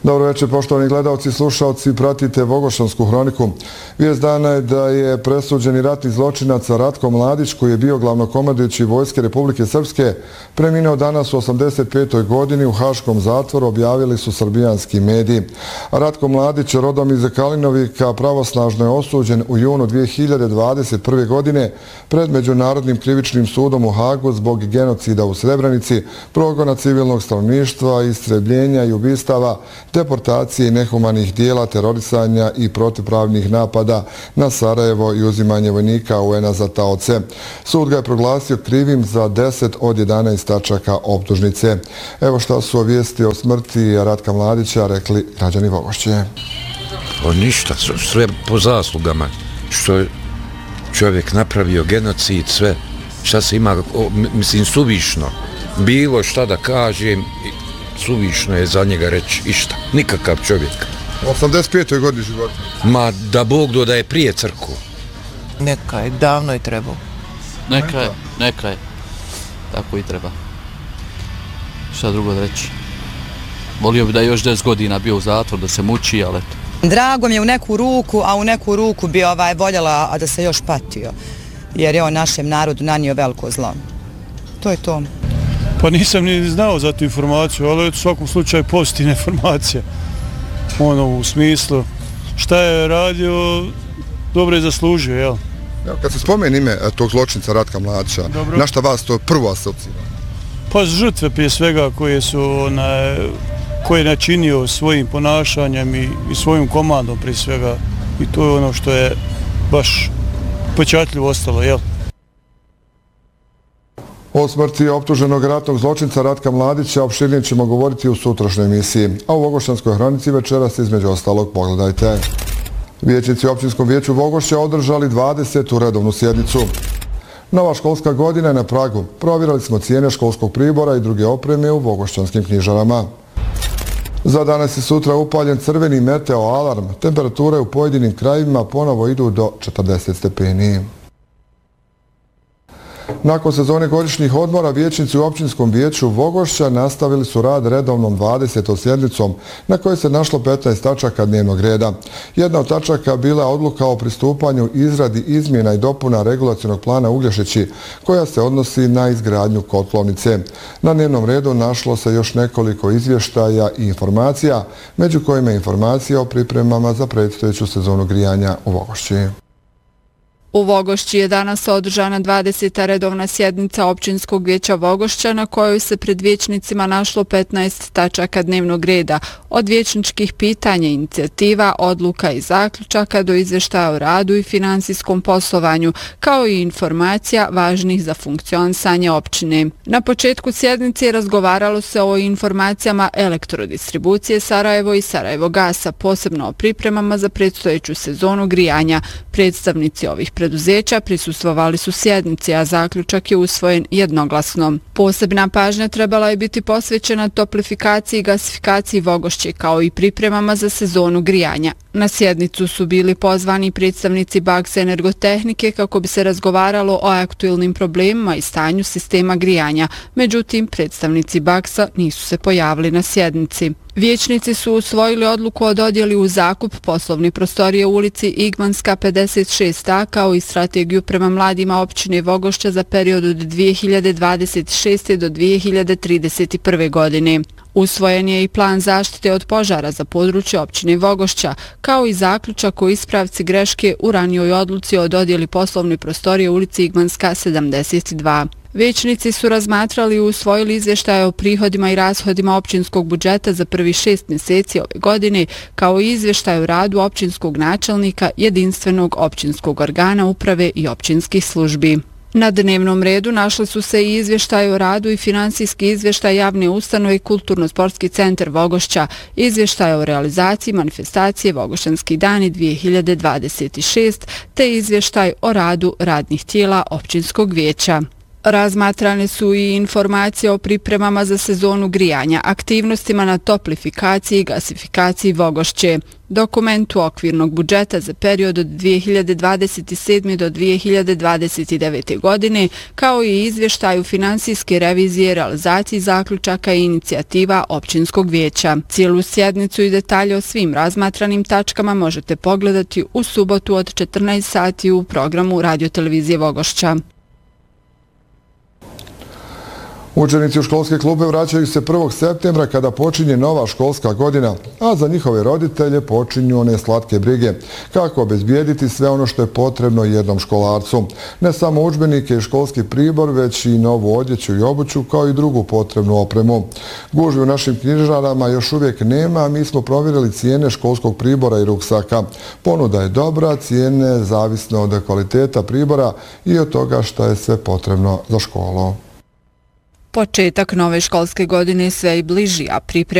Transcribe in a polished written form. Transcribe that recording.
Dobro večer, poštovani gledalci i slušalci, pratite Vogošćansku hroniku. Vijest dana je da je presuđeni ratni zločinac Ratko Mladić, koji je bio glavnokomandujući Vojske Republike Srpske, preminuo danas u 85. godini u Haškom zatvoru, objavili su srbijanski mediji. Ratko Mladić, rodom iz Kalinovika, pravosnažno je osuđen u junu 2021. godine pred Međunarodnim krivičnim sudom u Hagu zbog genocida u Srebrenici, progona civilnog stanovništva, istrebljenja i ubistava, deportacije i nehumanih dijela, terorisanja i protivpravnih napada na Sarajevo i uzimanje vojnika UN-a za taoce. Sud ga je proglasio krivim za 10 od 11 tačaka optužnice. Evo šta su vijesti o smrti Ratka Mladića rekli građani Vogošće. Ništa, sve po zaslugama. Što je čovjek napravio genocid, sve. Šta se ima, mislim, suvišno. Bilo šta da kažem, suvišno je za njega reći išta. Nikakav čovjek. U 85. godini života. Ma da Bog da je prije crku. Neka je, davno je trebao. Neka je. Tako i treba. Šta drugo da reći? Volio bi da je još 10 godina bio u zatvor, da se muči, ali eto. Drago mi je u neku ruku, a u neku ruku bi voljela, a da se još patio. Jer je on našem narodu nanio veliko zlo. To je to. Pa nisam ni znao za tu informaciju, ali u svakom slučaju pozitivna informacija. U smislu šta je radio, dobro je zaslužio, jel? Kad se spomeni ime tog zločinca Ratka Mladića, na šta vas to prvo asocira? Pa žrtve prije svega koje je načinio svojim ponašanjem i svojim komandom prije svega. I to je ono što je baš pečatljivo ostalo, jel? O smrti optuženog ratnog zločinca Ratka Mladića opširnije ćemo govoriti u sutrašnjoj emisiji. A u Vogošćanskoj hronici večeras između ostalog pogledajte. Vijećnici u općinskom vijeću Vogošća održali 20. redovnu sjednicu. Nova školska godina je na pragu. Provjerili smo cijene školskog pribora i druge opreme u vogošćanskim knjižarama. Za danas i sutra upaljen crveni meteo alarm. Temperature u pojedinim krajevima ponovo idu do 40 stepeni. Nakon sezone godišnjih odmora, vijećnici u općinskom vijeću Vogošća nastavili su rad redovnom 20. sjednicom na kojoj se našlo 15 tačaka dnevnog reda. Jedna od tačaka bila je odluka o pristupanju izradi izmjena i dopuna regulacionog plana Uglješići, koja se odnosi na izgradnju kotlovnice. Na dnevnom redu našlo se još nekoliko izvještaja i informacija, među kojima je informacija o pripremama za predstojeću sezonu grijanja u Vogošći. U Vogošći je danas održana 20. redovna sjednica općinskog vijeća Vogošća na kojoj se pred vijećnicima našlo 15 tačaka dnevnog reda, od vijećničkih pitanja, inicijativa, odluka i zaključaka do izvještaja o radu i finansijskom poslovanju, kao i informacija važnih za funkcionisanje općine. Na početku sjednice razgovaralo se o informacijama elektrodistribucije Sarajevo i Sarajevo Gasa, posebno o pripremama za predstojeću sezonu grijanja. Predstavnici ovih preduzeća prisustvovali su sjednici, a zaključak je usvojen jednoglasno. Posebna pažnja trebala je biti posvećena toplifikaciji i gasifikaciji Vogošće, kao i pripremama za sezonu grijanja. Na sjednicu su bili pozvani predstavnici Baksa energotehnike kako bi se razgovaralo o aktuelnim problemima i stanju sistema grijanja. Međutim, predstavnici Baksa nisu se pojavili na sjednici. Vijećnici su usvojili odluku o dodjeli u zakup poslovne prostorije u ulici Igmanska 56a, kao i strategiju prema mladima općine Vogošća za period od 2026. do 2031. godine. Usvojen je i plan zaštite od požara za područje općine Vogošća, kao i zaključak o ispravci greške u ranijoj odluci o dodjeli poslovne prostorije u ulici Igmanska 72. Vijećnici su razmatrali i usvojili izvještaje o prihodima i rashodima općinskog budžeta za prvih 6 mjeseci ove godine, kao i izvještaj o radu općinskog načelnika, jedinstvenog općinskog organa uprave i općinskih službi. Na dnevnom redu našli su se i izvještaj o radu i finansijski izvještaj javne ustanove Kulturno-sportski centar Vogošća, izvještaj o realizaciji manifestacije Vogošćanski dani 2026, te izvještaj o radu radnih tijela općinskog vijeća. Razmatrane su i informacije o pripremama za sezonu grijanja, aktivnostima na toplifikaciji i gasifikaciji Vogošće. dokumentu okvirnog budžeta za period od 2027. do 2029. godine, kao i izvještaju finansijske revizije, realizaciji zaključaka i inicijativa općinskog vijeća. Cijelu sjednicu i detalje o svim razmatranim tačkama možete pogledati u subotu od 14 sati u programu radiotelevizije Vogošća. Učenici u školske klube vraćaju se 1. septembra kada počinje nova školska godina, a za njihove roditelje počinju one slatke brige. Kako obezbijediti sve ono što je potrebno jednom školarcu? Ne samo udžbenike i školski pribor, već i novu odjeću i obuću, kao i drugu potrebnu opremu. Gužvi u našim knjižarama još uvijek nema, a mi smo provjerili cijene školskog pribora i ruksaka. Ponuda je dobra, cijene zavisno od kvaliteta pribora i od toga što je sve potrebno za školu. Početak nove školske godine sve i bliži, a priprema